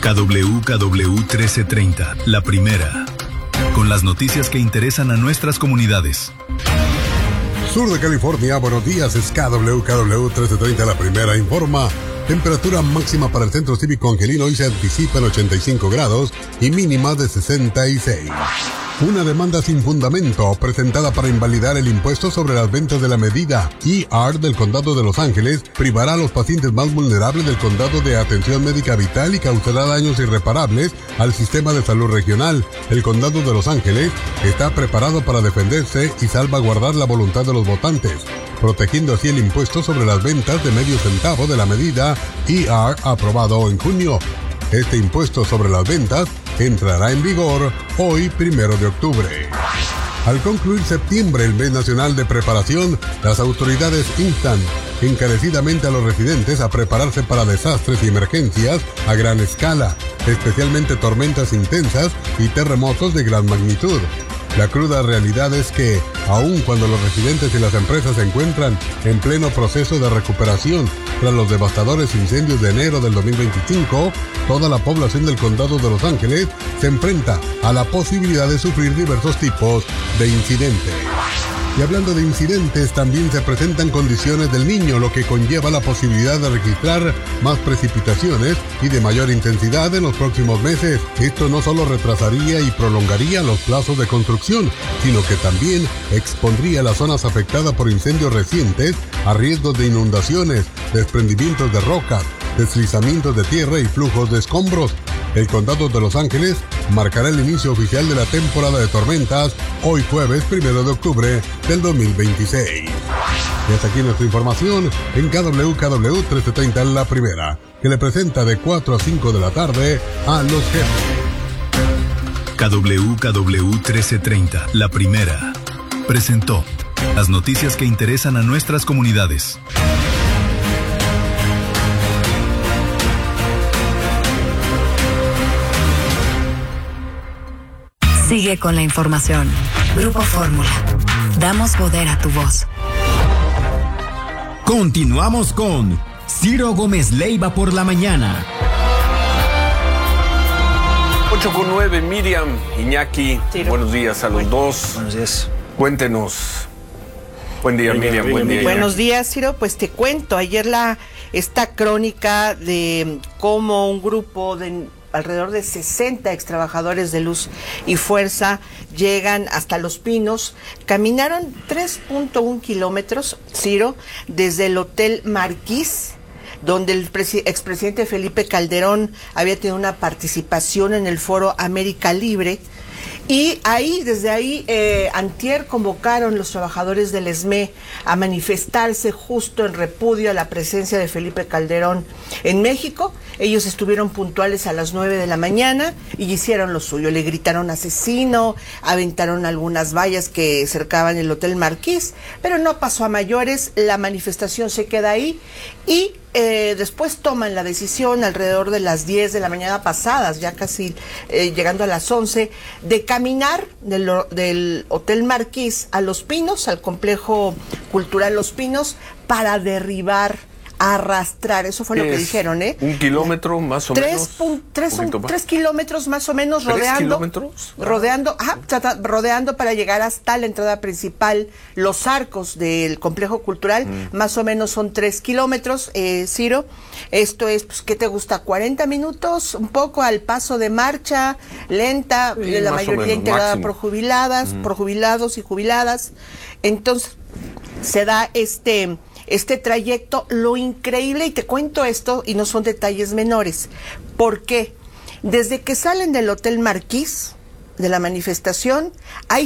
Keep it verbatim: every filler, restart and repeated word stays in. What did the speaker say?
K W K W trece treinta, la primera. Con las noticias que interesan a nuestras comunidades. Sur de California, buenos días, es K W K W trece treinta, la primera, informa. Temperatura máxima para el Centro Cívico Angelino hoy se anticipa en ochenta y cinco grados y mínima de sesenta y seis. Una demanda sin fundamento presentada para invalidar el impuesto sobre las ventas de la medida E R del Condado de Los Ángeles privará a los pacientes más vulnerables del condado de atención médica vital y causará daños irreparables al sistema de salud regional. El Condado de Los Ángeles está preparado para defenderse y salvaguardar la voluntad de los votantes, protegiendo así el impuesto sobre las ventas de medio centavo de la medida E R aprobado en junio. Este impuesto sobre las ventas entrará en vigor hoy, primero de octubre. Al concluir septiembre, el mes nacional de preparación, las autoridades instan encarecidamente a los residentes a prepararse para desastres y emergencias a gran escala, especialmente tormentas intensas y terremotos de gran magnitud. La cruda realidad es que, aun cuando los residentes y las empresas se encuentran en pleno proceso de recuperación tras los devastadores incendios de enero del dos mil veinticinco, toda la población del Condado de Los Ángeles se enfrenta a la posibilidad de sufrir diversos tipos de incidentes. Y hablando de incidentes, también se presentan condiciones del Niño, lo que conlleva la posibilidad de registrar más precipitaciones y de mayor intensidad en los próximos meses. Esto no solo retrasaría y prolongaría los plazos de construcción, sino que también expondría las zonas afectadas por incendios recientes a riesgos de inundaciones, desprendimientos de rocas, deslizamientos de tierra y flujos de escombros. El Condado de Los Ángeles marcará el inicio oficial de la temporada de tormentas hoy jueves primero de octubre del dos mil veintiséis. Y hasta aquí nuestra información en K W K W trece treinta, la primera, que le presenta de cuatro a cinco de la tarde a los jefes. K W K W trece treinta, la primera, presentó las noticias que interesan a nuestras comunidades. Sigue con la información. Grupo Fórmula. Damos poder a tu voz. Continuamos con Ciro Gómez Leiva por la mañana. ocho con nueve, Miriam, Iñaki, Ciro. Buenos días a los Buen, dos. Buenos días. Cuéntenos. Buen día, Miriam. Buen, buen día. Buenos días, Ciro. Pues te cuento, ayer la esta crónica de cómo un grupo de alrededor de sesenta extrabajadores de Luz y Fuerza llegan hasta Los Pinos. Caminaron tres punto uno kilómetros, Ciro, desde el Hotel Marquis, donde el expresidente Felipe Calderón había tenido una participación en el foro América Libre. Y ahí, desde ahí, eh, antier convocaron los trabajadores del E S M E a manifestarse justo en repudio a la presencia de Felipe Calderón en México. Ellos estuvieron puntuales a las nueve de la mañana y hicieron lo suyo. Le gritaron asesino, aventaron algunas vallas que cercaban el Hotel Marquis, pero no pasó a mayores. La manifestación se queda ahí y Eh, después toman la decisión alrededor de las diez de la mañana pasadas, ya casi eh, llegando a las once, de caminar del, del Hotel Marquis a Los Pinos, al complejo cultural Los Pinos, para derribar, arrastrar, eso fue lo que dijeron, ¿eh? Un kilómetro más o tres, menos. Tres, un, tres kilómetros más o menos rodeando. ¿Tres kilómetros? Rodeando, ajá, trata, rodeando para llegar hasta la entrada principal, los arcos del complejo cultural, mm. más o menos son tres kilómetros, eh, Ciro. Esto es, pues, ¿qué te gusta? cuarenta minutos, un poco al paso de marcha, lenta, sí, la mayoría menos, integrada máximo. por jubiladas, mm. por jubilados y jubiladas. Entonces, se da este... este trayecto. Lo increíble, y te cuento esto, y no son detalles menores, ¿por qué? Desde que salen del Hotel Marquis, de la manifestación, hay